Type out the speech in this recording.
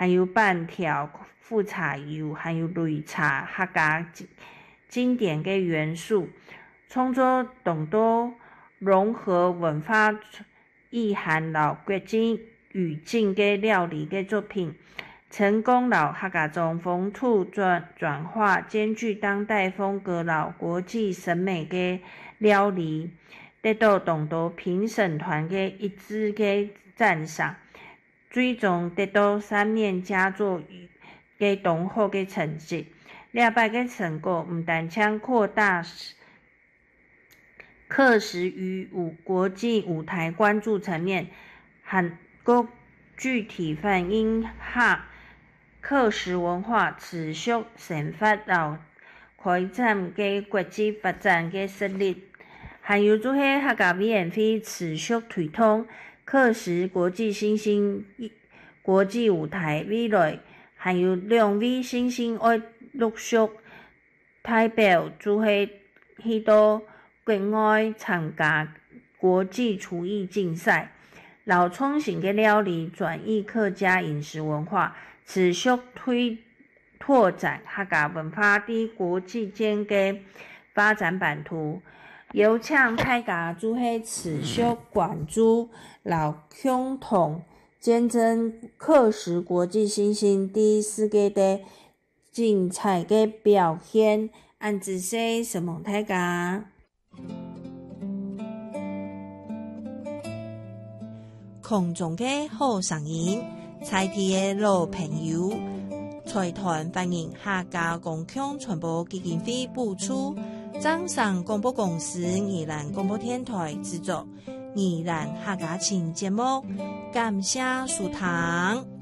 含有半条富茶油，含有擂茶客家经典的元素，创作众多融合文化意涵老国境语境的料理的作品，成功老客家中风土转化，兼具当代风格老国际审美的料理，得到众多评审团的一致的赞赏，最终得到3面佳作的同好的成绩。这摆的成果不但将扩大课时与国际舞台关注层面，还佫具体反映下课时文化持续成发到开展的国际发展的实力。还有就是客家委员会持续推动课时国际新兴国际舞台，未来还有2位新星会陆续代表就是去到国外参加国际厨艺竞赛，老创新的料理转移客家饮食文化，持续拓展客家文化在国际间的发展版图。有请大家就是持续关注老共同见证课时国际新星第世界的精彩的表现，按子说什么大家？空中的好声音，在地的老朋友，财团欢迎客家公共传播基金会补助，掌上广播公司宜兰广播电台制作宜兰客家情节目，感谢收听。